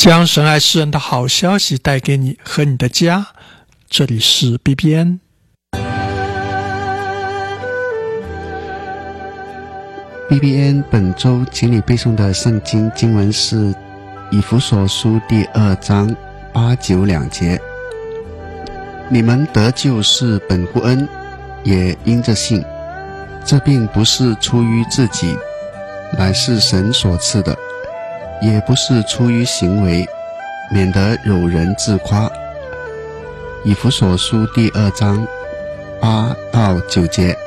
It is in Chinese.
将神爱世人的好消息带给你和你的家。这里是 BBN。 BBN 本周请你背诵的圣经经文是以弗所书第2章8、9两节。你们得救是本乎恩，也因着信。这并不是出于自己，乃是神所赐的；也不是出于行为，免得有人自夸。以弗所书第2章8到9节。